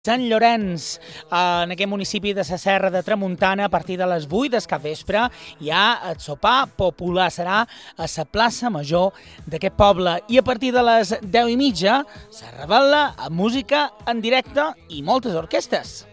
Sant Llorenç, en aquest municipi de la Serra de Tramuntana, a partir de les 8 del capvespre, hi ha el sopar popular, serà a la plaça Major d'aquest poble, i a partir de les 10:30 se revela amb música en directe i moltes orquestes.